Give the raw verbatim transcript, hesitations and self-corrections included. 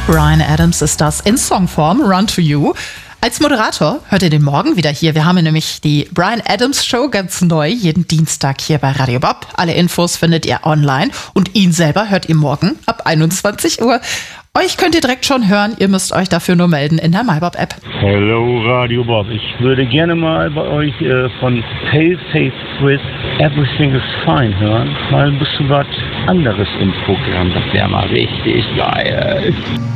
Bryan Adams ist das in Songform, Run to You. Als Moderator hört ihr den morgen wieder hier. Wir haben nämlich die Bryan Adams Show ganz neu, jeden Dienstag hier bei Radio Bob. Alle Infos findet ihr online und ihn selber hört ihr morgen ab einundzwanzig Uhr. Euch könnt ihr direkt schon hören, ihr müsst euch dafür nur melden in der MyBob-App. Hello Radio Bob, ich würde gerne mal bei euch äh, von Pale-Face with Everything is Fine hören. Mal ein bisschen was anderes im Programm, das wäre mal richtig geil.